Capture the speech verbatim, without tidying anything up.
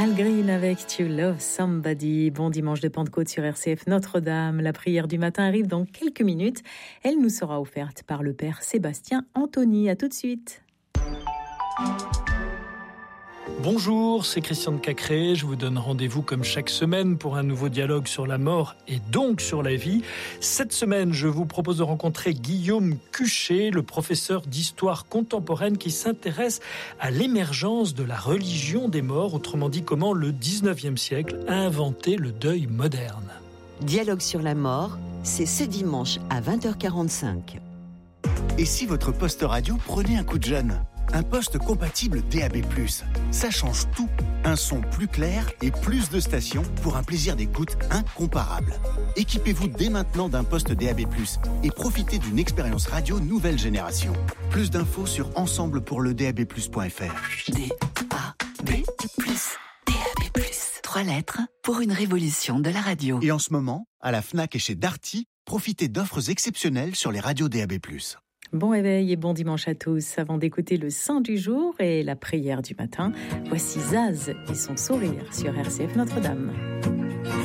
Al Green avec To Love Somebody. Bon dimanche de Pentecôte sur R C F Notre-Dame. La prière du matin arrive dans quelques minutes. Elle nous sera offerte par le Père Sébastien Anthony. À tout de suite. Bonjour, c'est Christian de Cacré. Je vous donne rendez-vous comme chaque semaine pour un nouveau dialogue sur la mort et donc sur la vie. Cette semaine, je vous propose de rencontrer Guillaume Cuchet, le professeur d'histoire contemporaine qui s'intéresse à l'émergence de la religion des morts, autrement dit comment le dix-neuvième siècle a inventé le deuil moderne. Dialogue sur la mort, c'est ce dimanche à vingt heures quarante-cinq. Et si votre poste radio prenait un coup de jeune ? Un poste compatible D A B plus, ça change tout. Un son plus clair et plus de stations pour un plaisir d'écoute incomparable. Équipez-vous dès maintenant d'un poste D A B plus et profitez d'une expérience radio nouvelle génération. Plus d'infos sur ensemble pour le d a b plus point f r. D A B plus, D A B plus. Trois lettres pour une révolution de la radio. Et en ce moment, à la Fnac et chez Darty, profitez d'offres exceptionnelles sur les radios D A B plus. Bon réveil et bon dimanche à tous. Avant d'écouter le saint du jour et la prière du matin, voici Zaz et son sourire sur R C F Notre-Dame.